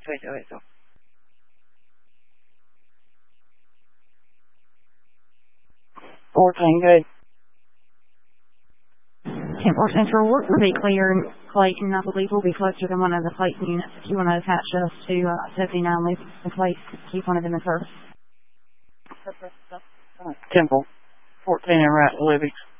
Eso. 14, good. 10% for work will be clear, and Clayton, I believe, will be closer than one of the Clayton units. If you want to attach us to 79, leave in place, keep one of them in service. Temple, 14 and right, Libby.